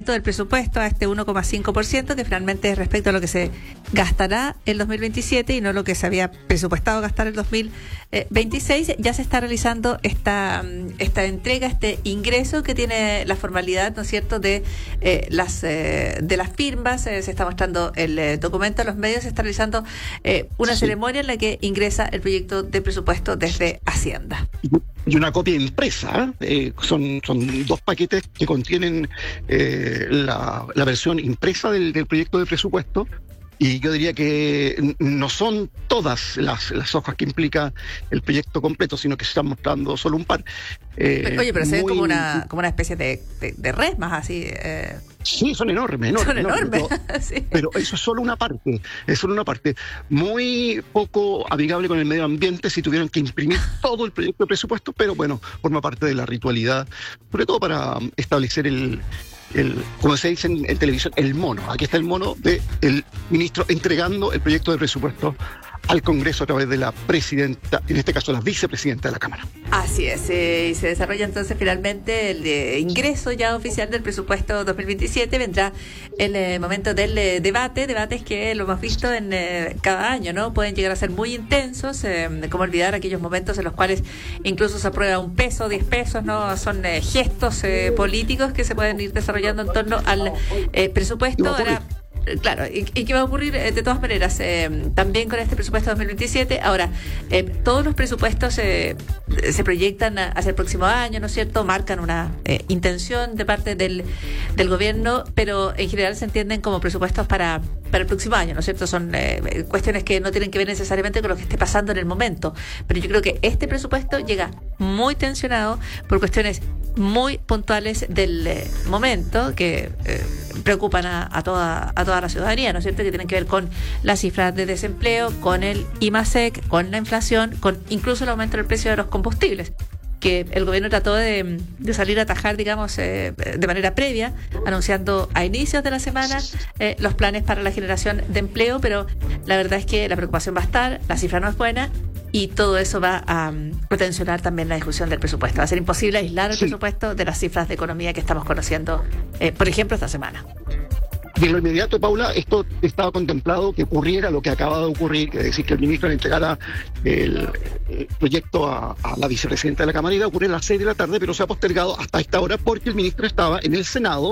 aumento del presupuesto a este 1,5%, que finalmente es respecto a lo que se gastará el 2027 y no lo que se había presupuestado gastar el 2026. Ya se está realizando esta entrega, este ingreso que tiene la formalidad, ¿no es cierto?, de las firmas. Se está mostrando el documento a los medios, se está realizando una ceremonia en la que ingresa el proyecto de presupuesto desde Hacienda. Y una copia impresa, son 2 paquetes que contienen la versión impresa del proyecto de presupuesto. Y yo diría que no son todas las hojas que implica el proyecto completo, sino que se están mostrando solo un par. Pero se ve como una especie de resmas así. Sí, son enormes. Son enormes. Sí. Pero eso es solo una parte. Muy poco amigable con el medio ambiente si tuvieran que imprimir todo el proyecto de presupuesto, pero bueno, forma parte de la ritualidad, sobre todo para establecer como se dice en televisión, el mono. Aquí está el mono del ministro entregando el proyecto de presupuesto al Congreso a través de la presidenta, en este caso la vicepresidenta de la Cámara. Así es, y se desarrolla entonces finalmente el ingreso ya oficial del presupuesto 2027. Vendrá el momento del debates que lo hemos visto en cada año, ¿no? Pueden llegar a ser muy intensos, como olvidar aquellos momentos en los cuales incluso se aprueba 1 peso, 10 pesos, ¿no? Son gestos políticos que se pueden ir desarrollando en torno al presupuesto. Ahora, claro, y qué va a ocurrir de todas maneras también con este presupuesto 2027. Ahora, todos los presupuestos se proyectan hacia el próximo año, ¿no es cierto? Marcan una intención de parte del gobierno, pero en general se entienden como presupuestos para el próximo año, ¿no es cierto? Son cuestiones que no tienen que ver necesariamente con lo que esté pasando en el momento, pero yo creo que este presupuesto llega muy tensionado por cuestiones muy puntuales del momento que preocupan a toda la ciudadanía, ¿no es cierto?, que tienen que ver con las cifras de desempleo, con el IMASEC, con la inflación, con incluso el aumento del precio de los combustibles, que el gobierno trató de salir a atajar, digamos, de manera previa, anunciando a inicios de la semana los planes para la generación de empleo, pero la verdad es que la preocupación va a estar, la cifra no es buena, y todo eso va a tensionar también la discusión del presupuesto. Va a ser imposible aislar el presupuesto de las cifras de economía que estamos conociendo, por ejemplo, esta semana. Y en lo inmediato, Paula, esto estaba contemplado que ocurriera lo que acaba de ocurrir, que es decir, que el ministro le entregara el proyecto a la vicepresidenta de la Cámara, y iba a ocurrir a las 6 de la tarde, pero se ha postergado hasta esta hora porque el ministro estaba en el Senado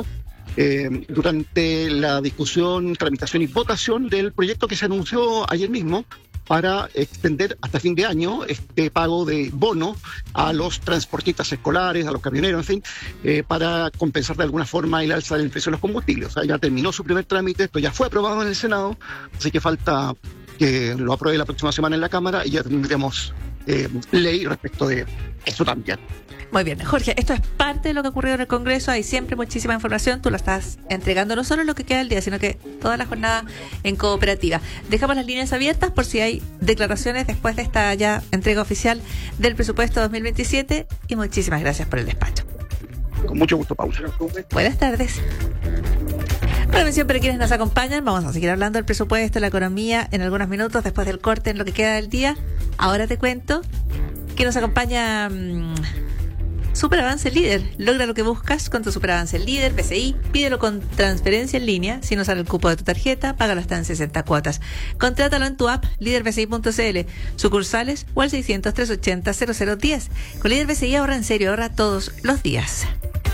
durante la discusión, tramitación y votación del proyecto que se anunció ayer mismo para extender hasta fin de año este pago de bono a los transportistas escolares, a los camioneros, en fin, para compensar de alguna forma el alza del precio de los combustibles. O sea, ya terminó su primer trámite, esto ya fue aprobado en el Senado, así que falta que lo apruebe la próxima semana en la Cámara y ya tendremos ley respecto de eso también. Muy bien, Jorge, esto es parte de lo que ha ocurrido en el Congreso. Hay siempre muchísima información. Tú lo estás entregando no solo en lo que queda del día, sino que toda la jornada en cooperativa. Dejamos las líneas abiertas por si hay declaraciones después de esta ya entrega oficial del presupuesto 2027. Y muchísimas gracias por el despacho. Con mucho gusto, Paula. Buenas tardes. Una mención para quienes nos acompañan. Vamos a seguir hablando del presupuesto, la economía en algunos minutos después del corte en lo que queda del día. Ahora te cuento que nos acompaña Superavance Líder. Logra lo que buscas con tu Superavance Líder, PCI. Pídelo con transferencia en línea. Si no sale el cupo de tu tarjeta, págalo hasta en 60 cuotas. Contrátalo en tu app, líderpci.cl, sucursales o al 600-380-0010. Con Líder PCI ahorra en serio, ahorra todos los días.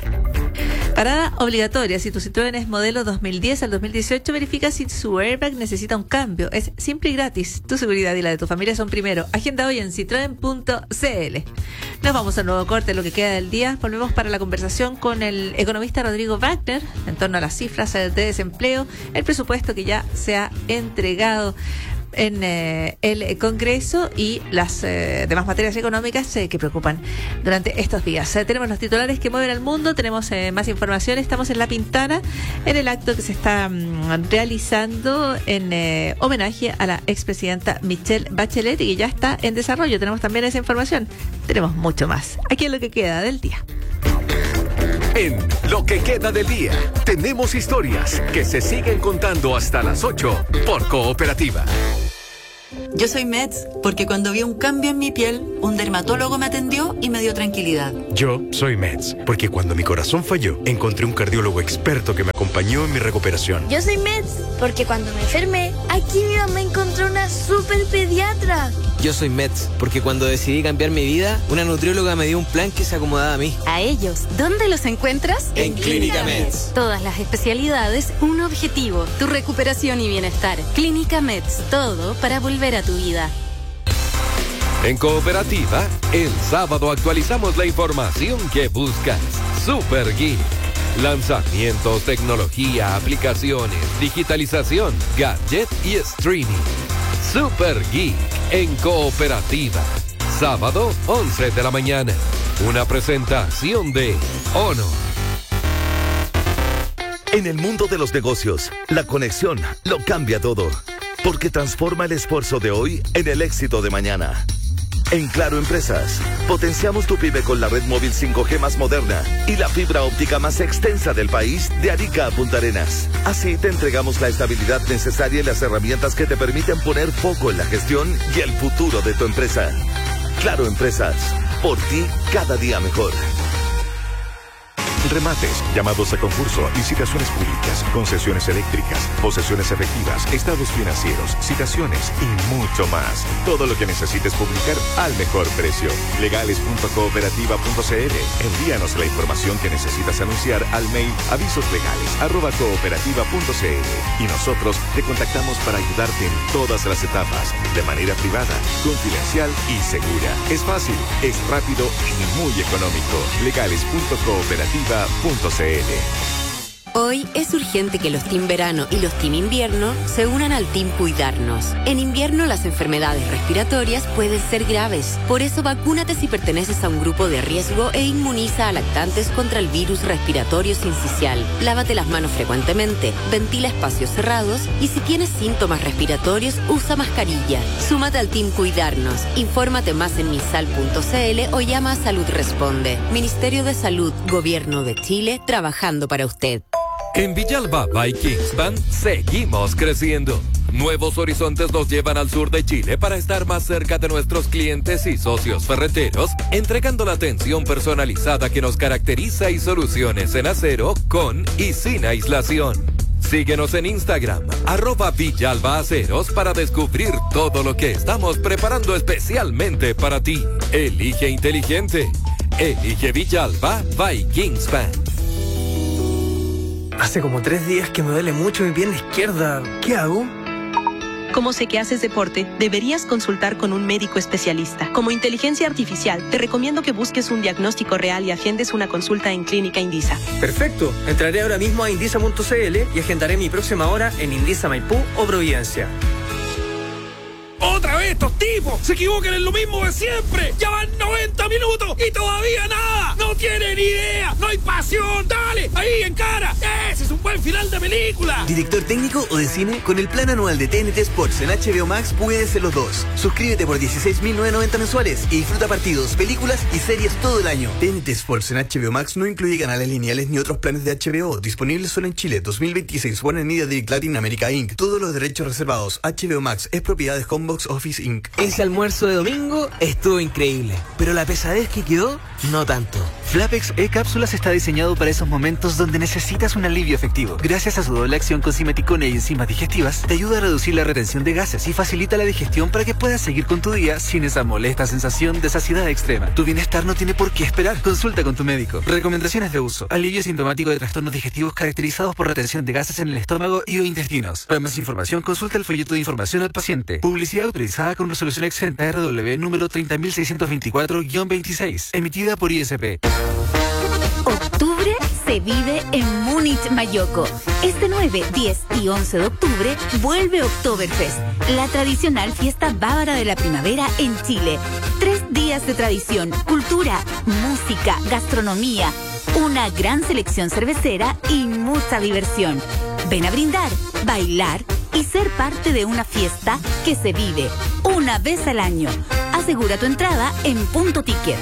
Parada obligatoria. Si tu Citroën es modelo 2010 al 2018, verifica si su airbag necesita un cambio. Es simple y gratis. Tu seguridad y la de tu familia son primero. Agenda hoy en citroen.cl. Nos vamos al nuevo corte, lo que queda del día. Volvemos para la conversación con el economista Rodrigo Wagner en torno a las cifras de desempleo, el presupuesto que ya se ha entregado en el Congreso y las demás materias económicas que preocupan durante estos días. Tenemos los titulares que mueven al mundo, tenemos más información. Estamos en La Pintana en el acto que se está realizando en homenaje a la expresidenta Michelle Bachelet y que ya está en desarrollo. Tenemos también esa información. Tenemos mucho más aquí en lo que queda del día. En Lo que queda del día, tenemos historias que se siguen contando hasta las 8 por Cooperativa. Yo soy Meds porque cuando vi un cambio en mi piel, un dermatólogo me atendió y me dio tranquilidad. Yo soy Meds porque cuando mi corazón falló, encontré un cardiólogo experto que me acompañó en mi recuperación. Yo soy Meds porque cuando me enfermé, aquí mi mamá encontró una super pediatra. Yo soy Meds porque cuando decidí cambiar mi vida, una nutrióloga me dio un plan que se acomodaba a mí. A ellos, ¿dónde los encuentras? En Clínica Meds. Todas las especialidades, un objetivo, tu recuperación y bienestar. Clínica Meds, todo para volver a tu vida. En Cooperativa, el sábado actualizamos la información que buscas. Super Geek. Lanzamientos, tecnología, aplicaciones, digitalización, gadget y streaming. Super Geek en Cooperativa. Sábado, 11 de la mañana. Una presentación de Honor. En el mundo de los negocios, la conexión lo cambia todo, porque transforma el esfuerzo de hoy en el éxito de mañana. En Claro Empresas, potenciamos tu pyme con la red móvil 5G más moderna y la fibra óptica más extensa del país, de Arica a Punta Arenas. Así te entregamos la estabilidad necesaria y las herramientas que te permiten poner foco en la gestión y el futuro de tu empresa. Claro Empresas, por ti cada día mejor. Remates, llamados a concurso, licitaciones públicas, concesiones eléctricas, posesiones efectivas, estados financieros, citaciones y mucho más. Todo lo que necesites publicar al mejor precio. Legales.cooperativa.cl. Envíanos la información que necesitas anunciar al mail avisoslegales@cooperativa.cl y nosotros te contactamos para ayudarte en todas las etapas, de manera privada, confidencial y segura. Es fácil, es rápido y muy económico. Legales.cooperativa.cl. Hoy es urgente que los Team Verano y los Team Invierno se unan al Team Cuidarnos. En invierno las enfermedades respiratorias pueden ser graves. Por eso vacúnate si perteneces a un grupo de riesgo e inmuniza a lactantes contra el virus respiratorio sincicial. Lávate las manos frecuentemente, ventila espacios cerrados y si tienes síntomas respiratorios, usa mascarilla. Súmate al Team Cuidarnos. Infórmate más en misal.cl o llama a Salud Responde. Ministerio de Salud, Gobierno de Chile, trabajando para usted. En Villalba by Kingspan seguimos creciendo. Nuevos horizontes nos llevan al sur de Chile para estar más cerca de nuestros clientes y socios ferreteros, entregando la atención personalizada que nos caracteriza y soluciones en acero con y sin aislación. Síguenos en Instagram, @VillalbaAceros para descubrir todo lo que estamos preparando especialmente para ti. Elige inteligente. Elige Villalba by Kingspan. Hace como 3 días que me duele mucho mi pierna izquierda. ¿Qué hago? Como sé que haces deporte, deberías consultar con un médico especialista. Como inteligencia artificial, te recomiendo que busques un diagnóstico real y agendes una consulta en Clínica Indisa. Perfecto. Entraré ahora mismo a indisa.cl y agendaré mi próxima hora en Indisa Maipú o Providencia. ¡Otra vez estos tipos! ¡Se equivocan en lo mismo de siempre! ¡Ya van 90 minutos y todavía nada! ¡No tienen idea! ¡No hay pasión! ¡Dale! ¡Ahí, en cara! ¡Ese es un buen final de película! ¿Director técnico o de cine? Con el plan anual de TNT Sports en HBO Max puedes ser los dos. Suscríbete por 16.990 mensuales y disfruta partidos, películas y series todo el año. TNT Sports en HBO Max no incluye canales lineales ni otros planes de HBO. Disponibles solo en Chile. 2026. Warner Media Direct Latin America Inc. Todos los derechos reservados. HBO Max es propiedad de Homebox Office Inc. Ese almuerzo de domingo estuvo increíble, pero la pesadez que quedó, no tanto. Flapex E-Cápsulas está diseñado para esos momentos donde necesitas un alivio efectivo. Gracias a su doble acción con simeticona y enzimas digestivas, te ayuda a reducir la retención de gases y facilita la digestión para que puedas seguir con tu día sin esa molesta sensación de saciedad extrema. Tu bienestar no tiene por qué esperar. Consulta con tu médico. Recomendaciones de uso. Alivio sintomático de trastornos digestivos caracterizados por retención de gases en el estómago y o intestinos. Para más información, consulta el folleto de información al paciente. Publicidad autorizada con resolución exenta RW número 30.624-26, emitida por ISP. Octubre se vive en Múnich Mayoco. Este 9, 10 y 11 de octubre vuelve Oktoberfest, la tradicional fiesta bávara de la primavera en Chile. 3 días de tradición, cultura, música, gastronomía, una gran selección cervecera y mucha diversión. Ven a brindar, bailar y ser parte de una fiesta que se vive una vez al año. Asegura tu entrada en Punto Ticket.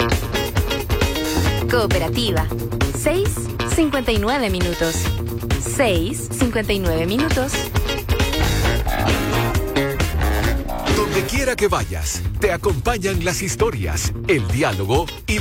Cooperativa. 6:59 minutos. 6:59 minutos. Donde quiera que vayas, te acompañan las historias, el diálogo y